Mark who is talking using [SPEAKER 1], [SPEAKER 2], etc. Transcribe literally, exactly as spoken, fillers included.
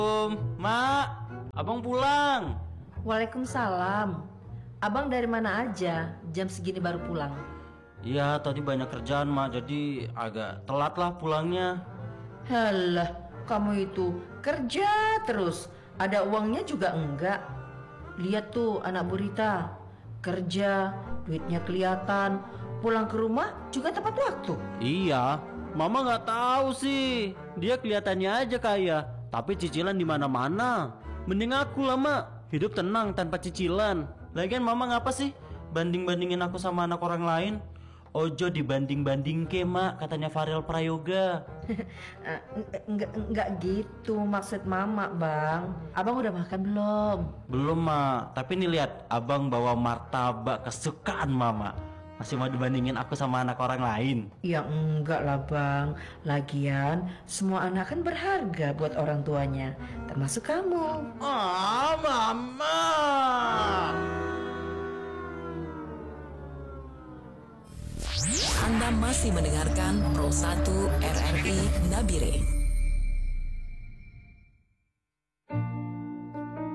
[SPEAKER 1] Mak, abang pulang.
[SPEAKER 2] Waalaikumsalam. Abang dari mana aja? Jam segini baru pulang.
[SPEAKER 1] Iya, tadi banyak kerjaan mak, jadi agak telat lah pulangnya.
[SPEAKER 2] Halah, kamu itu kerja terus. Ada uangnya juga enggak. Lihat tuh anak Burita, kerja, duitnya kelihatan. Pulang ke rumah juga tepat waktu.
[SPEAKER 1] Iya, mama nggak tahu sih. Dia kelihatannya aja kaya, tapi cicilan di mana-mana. Mending aku lah mak, hidup tenang tanpa cicilan. Lagian mama ngapa sih banding-bandingin aku sama anak orang lain? Ojo dibanding-banding ke mak, katanya Farel Prayoga.
[SPEAKER 2] Enggak enggak gitu maksud mama, Bang. Abang udah makan belum?
[SPEAKER 1] Belum mak, tapi nih lihat abang bawa martabak kesukaan mama. Masih mau dibandingin aku sama anak orang lain?
[SPEAKER 2] Ya enggak lah Bang. Lagian semua anak kan berharga buat orang tuanya, termasuk kamu.
[SPEAKER 1] Ah, mama.
[SPEAKER 3] Anda masih mendengarkan Pro satu R R I Nabire.